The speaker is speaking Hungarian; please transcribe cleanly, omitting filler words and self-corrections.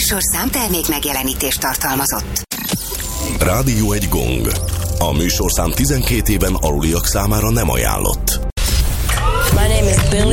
műsorszám termék megjelenítést tartalmazott. Rádió egy gong. A műsorszám 12 éven aluliak számára nem ajánlott. My name is Billy.